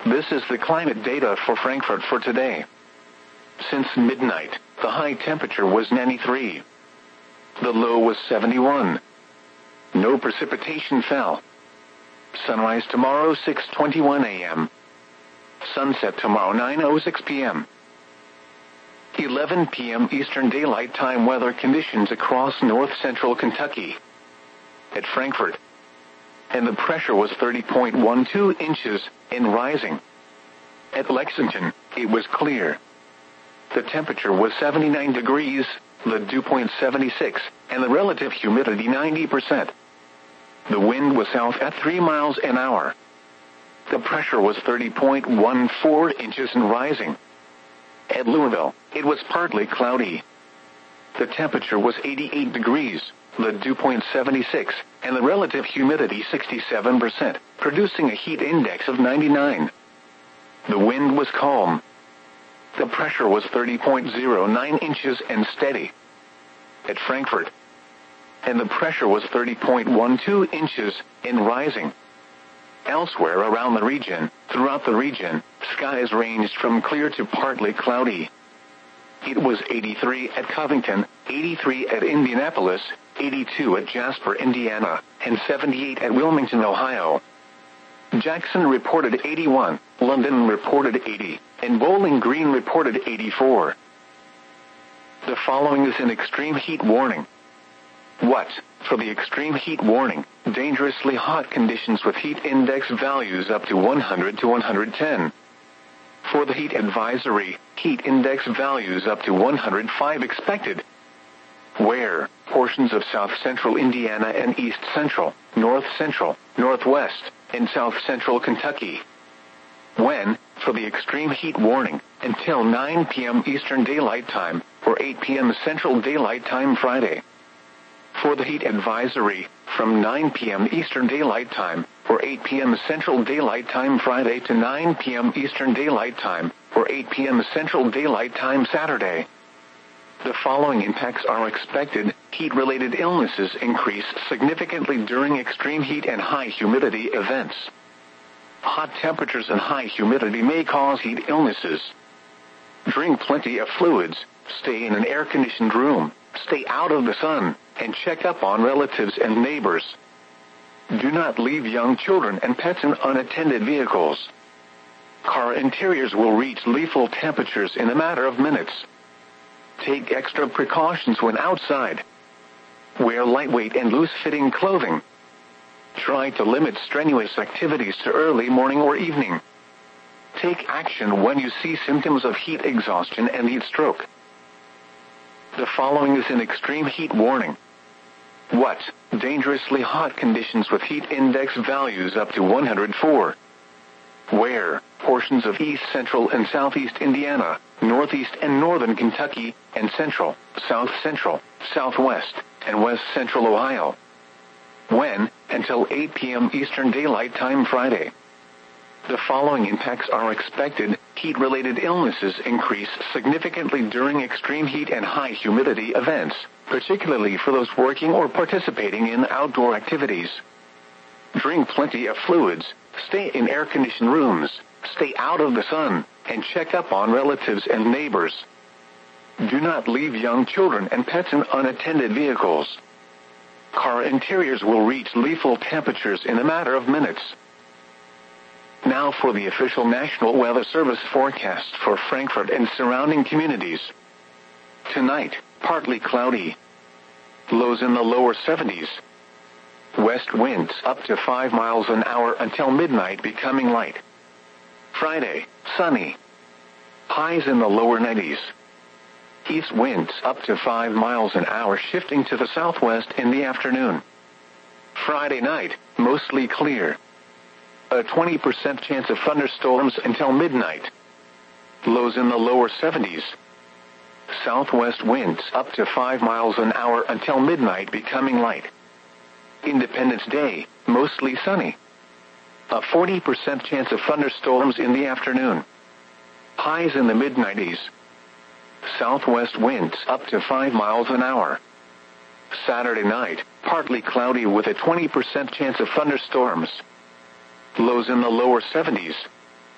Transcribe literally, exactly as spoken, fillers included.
This is the climate data for Frankfurt for today. Since midnight, the high temperature was ninety-three. The low was seventy-one. No precipitation fell. Sunrise tomorrow six twenty-one a m Sunset tomorrow nine oh six p m eleven p m Eastern Daylight Time weather conditions across north-central Kentucky. At Frankfurt, and the pressure was thirty point one two inches and rising. At Lexington, it was clear. The temperature was seventy-nine degrees, the dew point seventy-six, and the relative humidity ninety percent. The wind was south at three miles an hour. The pressure was thirty point one four inches and rising. At Louisville, it was partly cloudy. The temperature was eighty-eight degrees, the dew point seventy-six, and the relative humidity sixty-seven percent, producing a heat index of ninety-nine. The wind was calm. The pressure was thirty point zero nine inches and steady. At Frankfurt, and the pressure was thirty point one two inches and rising. Elsewhere around the region, throughout the region, skies ranged from clear to partly cloudy. It was eighty-three at Covington, eighty-three at Indianapolis, eighty-two at Jasper, Indiana, and seventy-eight at Wilmington, Ohio. Jackson reported eighty-one, London reported eighty, and Bowling Green reported eighty-four. The following is an extreme heat warning. What? For the extreme heat warning, dangerously hot conditions with heat index values up to one hundred to one hundred ten. For the heat advisory, heat index values up to one hundred five expected. Where? Portions of south-central Indiana and east-central, north-central, northwest, and south-central Kentucky. When? For the extreme heat warning, until nine p m Eastern Daylight Time, or eight p m Central Daylight Time Friday. For the heat advisory, from nine p m Eastern Daylight Time, or eight p m Central Daylight Time Friday to nine p m Eastern Daylight Time, or eight p m Central Daylight Time Saturday. The following impacts are expected. Heat-related illnesses increase significantly during extreme heat and high humidity events. Hot temperatures and high humidity may cause heat illnesses. Drink plenty of fluids, stay in an air-conditioned room, stay out of the sun, and check up on relatives and neighbors. Do not leave young children and pets in unattended vehicles. Car interiors will reach lethal temperatures in a matter of minutes. Take extra precautions when outside. Wear lightweight and loose-fitting clothing. Try to limit strenuous activities to early morning or evening. Take action when you see symptoms of heat exhaustion and heat stroke. The following is an extreme heat warning. What? Dangerously hot conditions with heat index values up to one hundred four. Where? Portions of east central and southeast Indiana, northeast and northern Kentucky, and central, south central, southwest, and west central Ohio. When? Until eight p m Eastern Daylight Time Friday. The following impacts are expected. Heat-related illnesses increase significantly during extreme heat and high humidity events, particularly for those working or participating in outdoor activities. Drink plenty of fluids, stay in air-conditioned rooms, stay out of the sun, and check up on relatives and neighbors. Do not leave young children and pets in unattended vehicles. Car interiors will reach lethal temperatures in a matter of minutes. Now for the official National Weather Service forecast for Frankfurt and surrounding communities. Tonight, partly cloudy. Lows in the lower seventies. West winds up to five miles an hour until midnight, becoming light. Friday, sunny. Highs in the lower nineties. East winds up to five miles an hour, shifting to the southwest in the afternoon. Friday night, mostly clear. A twenty percent chance of thunderstorms until midnight. Lows in the lower seventies. Southwest winds up to five miles an hour until midnight, becoming light. Independence Day, mostly sunny. A forty percent chance of thunderstorms in the afternoon. Highs in the mid nineties. Southwest winds up to five miles an hour. Saturday night, partly cloudy with a twenty percent chance of thunderstorms. Lows in the lower seventies.